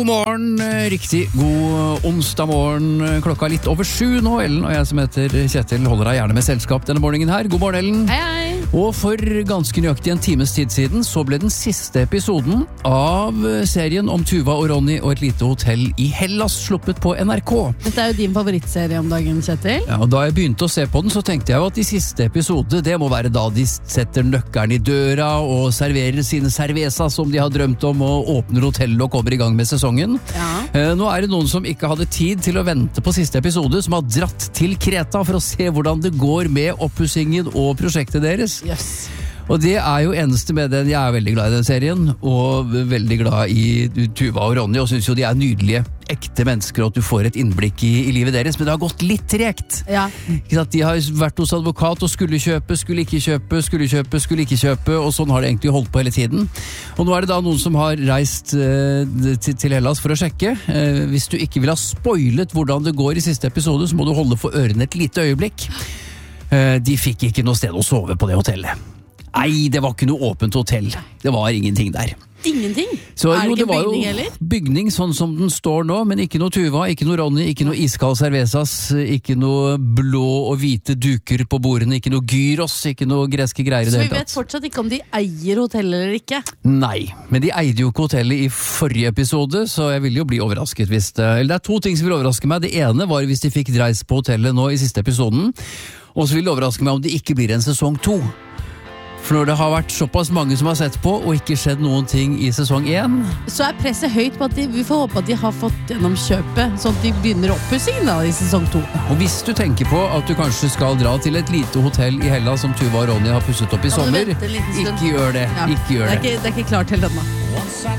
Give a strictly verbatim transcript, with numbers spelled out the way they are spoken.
God morgen, riktig god onsdag morgen, klokka litt over sju nå, Ellen, og jeg som heter Kjetil holder deg gjerne med selskap denne morgenen her. God morgen, Ellen. Hei, hei. Og for ganske nøyaktig en times tid siden så ble den siste episoden av serien om Tuva og Ronny og et lite hotell i Hellas sluppet på N R K. Dette er jo din favorittserie om dagen, Kjetil. Ja, og da jeg begynte å se på den så tenkte jeg jo at de siste episode, det må være da de setter nøkkeren i døra og serverer sine cerveza som de har drømt om og åpner hotellet og kommer i gang med sesongen. Ja. Eh, Nå er det noen som ikke hadde tid til å vente på siste episode, som har dratt til Kreta for å se hvordan det går med oppussingen og prosjektet deres. Yes. Og det er jo eneste med den. Jeg er veldig glad i den serien, og veldig glad i Tuva og Ronny, og synes jo de er nydelige, ekte mennesker, og at du får et innblikk i, i livet deres, men det har gått litt tregt. Ja. Ikke sant? De har vært hos advokat og skulle kjøpe, skulle ikke kjøpe, skulle kjøpe, skulle ikke kjøpe, og sånn har det egentlig holdt på hele tiden. Og nå er det da noen som har reist eh, til, til Hellas for å sjekke. Eh, hvis du ikke vil ha spoilet hvordan det går i siste episode, så må du holde for ørene et lite øyeblikk. Eh, de fikk ikke noe sted å sove på det hotellet. Nei, det var ikke noe åpent hotell. Det var ingenting der. Ingenting? Så, er det jo, ikke det var bygning jo heller? Bygning sånn som den står nå, men ikke noe Tuva, ikke noe Ronny, ikke noe iskald cervezas, ikke noe blå og hvite duker på bordene, ikke noe gyros, ikke noe greske greier i Så det vi hele vet tatt. fortsatt ikke om de eier hotellet eller ikke? Nei, men de eide jo ikke hotellet i forrige episode, så jeg ville jo bli overrasket hvis det... Eller det er to ting som vil overraske meg. Det ene var hvis de fikk reist på hotellet nå i siste episoden, og så vil det overraske meg om det ikke blir en sesong to. For når det har vært såpass mange som har sett på, og ikke skjedd noen ting i sesong én, Så er presset høyt på at de, vi får håpe at de har fått gjennom kjøpet, sånn at de begynner oppussingen da i sesong to. og hvis du tenker på at du kanskje skal dra til et lite hotell i Hellas som Tuva og Ronny har pusset opp i Kan du sommer, vente en liten stund? ikke gjør det, Ja. ikke gjør det, er det. ikke, det er ikke klart helt ennå.